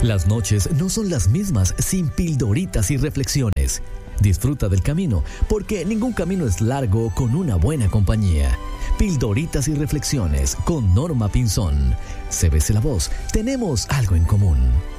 Las noches no son las mismas sin pildoritas y reflexiones. Disfruta del camino, porque ningún camino es largo con una buena compañía. Pildoritas y reflexiones con Norma Pinzón. CBC La Voz, tenemos algo en común.